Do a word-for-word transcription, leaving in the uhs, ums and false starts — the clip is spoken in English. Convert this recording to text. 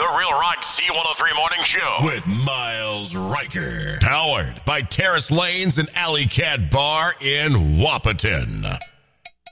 The Real Rock C one oh three Morning Show with Miles Riker. Powered by Terrace Lanes and Alley Cat Bar in Wahpeton.